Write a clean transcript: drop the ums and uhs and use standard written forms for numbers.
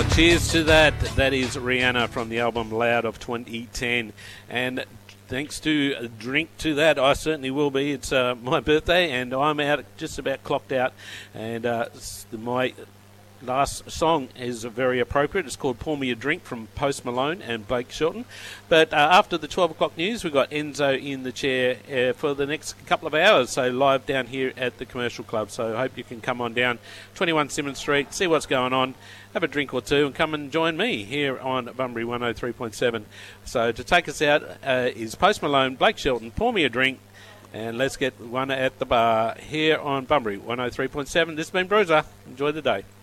Cheers to that. That is Rihanna from the album Loud of 2010. And thanks to a drink to that, I certainly will be. It's my birthday and I'm out, just about clocked out. And my last song is very appropriate. It's called Pour Me a Drink from Post Malone and Blake Shelton. But after the 12 o'clock news, we've got Enzo in the chair for the next couple of hours, so live down here at the Commercial Club. So I hope you can come on down 21 Simmons Street, see what's going on, have a drink or two, and come and join me here on Bunbury 103.7. So to take us out is Post Malone, Blake Shelton, Pour Me a Drink, and let's get one at the bar here on Bunbury 103.7. This has been Bruiser. Enjoy the day.